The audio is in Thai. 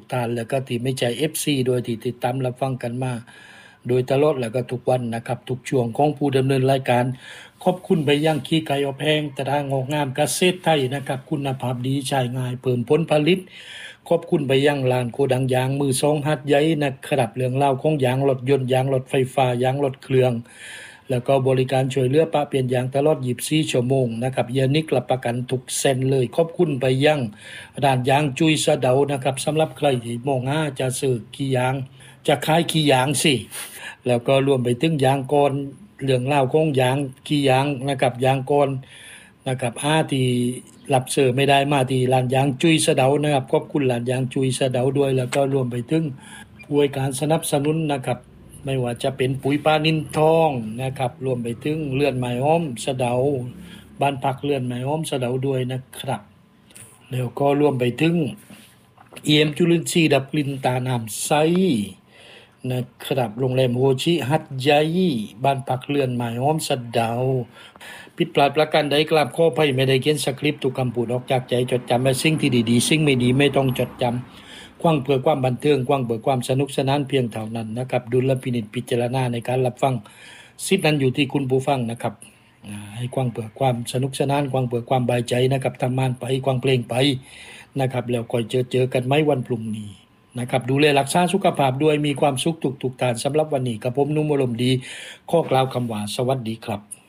ๆท่านแล้วก็ที่ไม่ใจ FC โดยที่ติดตามรับฟังกันมาโดยตลอดแล้วก็ทุกวันนะครับทุกช่วงของผู้ดำเนินรายการขอบคุณไปยังขี้ไก่อบแห้งตรางอกงามเกษตรไทยนะครับคุณภาพดีใช้ง่ายเพิ่มผลผลิตขอบคุณไปยังร้านโกดังยางมือสองหัดใหญ่นะครับเรื่องเล่าของยางรถยนต์ยางรถไฟฟ้ายางรถเครื่องแล้วก็บริการช่วยเหลือปะเปลี่ยนยางตลอด24ชั่วโมงนะครับยานิกรับประกันทุกเส้นเลยขอบคุณไปยังร้านยางจุยสะเดานะครับสำหรับใครที่มองหาจะซื้อขี้ยางจะขายขี้ยางสิแล้วก็รวมไปถึงยางก้อนเรื่องเล่าของยางขี้ยางนะครับยางก้อนนะครับที่รับเสิร์ฟไม่ได้มาที่ร้านยางจุยสะเดานะครับขอบคุณร้านยางจุยสะเดาด้วยแล้วก็รวมไปถึงผู้ให้การสนับสนุนนะครับไม่ว่าจะเป็นปุ๋ยปลานินทองนะครับรวมไปถึงเลื่อนไม้อ้อมสะเดาบ้านพักเลื่อนไม้อ้อมสะเดาด้วยนะครับแล้วก็รวมไปถึงจุลินทรีย์ดับกลิ่นตาน้ำใสนะครับโรงแรมโฮชิฮัทใหญ่บ้านพักเลื่อนไม้อ้อมสะเดาผิดพลาดประการใดกราบขออภัยไม่ได้เขียนสคริปต์ทุกคำพูดออกจากใจจดจำและสิ่งที่ดีๆสิ่งไม่ดีไม่ต้องจดจำกว้างเพื่อความบันเทิงกว้างเพื่อความสนุกสนานเพียงเท่านั้นนะครับดุลพินิจพิจารณาในการรับฟังสิทธินั้นอยู่ที่คุณผู้ฟังนะครับให้กว้างเพื่อความสนุกสนานกว้างเพื่อความบายใจนะครับทำงานไปกว้างเพลงไปนะครับแล้วค่อยเจอกันไหมวันพรุ่งนี้นะครับดูแลรักษาสุขภาพด้วยมีความสุขทุกๆท่านสำหรับวันนี้กับผมนุ่มอารมณ์ดีขอกล่าวคำว่าสวัสดีครับ